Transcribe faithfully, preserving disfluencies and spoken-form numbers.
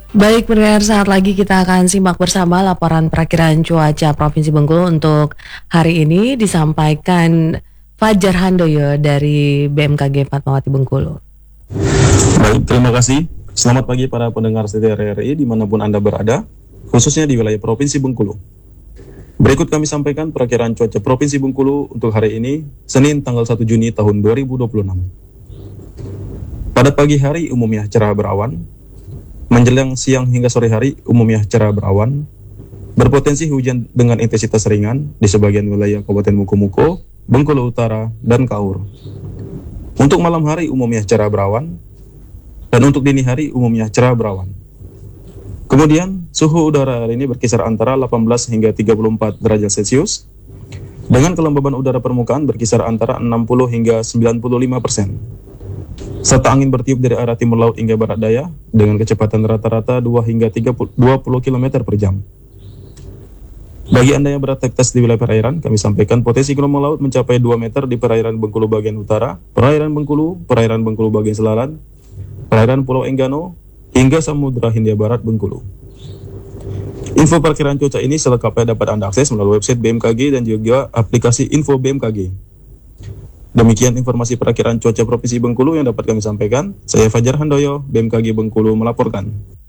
Baik, pendengar, saat lagi kita akan simak bersama laporan perakiran cuaca Provinsi Bengkulu untuk hari ini disampaikan Fajar Handoyo dari B M K G Fatmawati Bengkulu. Baik, terima kasih. Selamat pagi para pendengar setia R R I dimanapun Anda berada, khususnya di wilayah Provinsi Bengkulu. Berikut kami sampaikan perakiran cuaca Provinsi Bengkulu untuk hari ini, Senin tanggal satu Juni tahun dua ribu dua puluh enam. Pada pagi hari umumnya cerah berawan, menjelang siang hingga sore hari umumnya cerah berawan, berpotensi hujan dengan intensitas ringan di sebagian wilayah Kabupaten Mukomuko, Bengkulu Utara, dan Kaur. Untuk malam hari umumnya cerah berawan, dan untuk dini hari umumnya cerah berawan. Kemudian suhu udara hari ini berkisar antara delapan belas hingga tiga puluh empat derajat Celcius, dengan kelembaban udara permukaan berkisar antara enam puluh hingga sembilan puluh lima persen. Serta angin bertiup dari arah timur laut hingga barat daya dengan kecepatan rata-rata dua hingga dua puluh kilometer per jam. Bagi Anda yang beraktivitas di wilayah perairan, kami sampaikan potensi gelombang laut mencapai dua meter di perairan Bengkulu bagian utara, perairan Bengkulu, perairan Bengkulu bagian selatan, perairan Pulau Enggano, hingga Samudra Hindia Barat Bengkulu. Info perkiraan cuaca ini selengkapnya dapat Anda akses melalui website B M K G dan juga aplikasi Info B M K G. Demikian informasi perakiraan cuaca Provinsi Bengkulu yang dapat kami sampaikan. Saya Fajar Handoyo, B M K G Bengkulu melaporkan.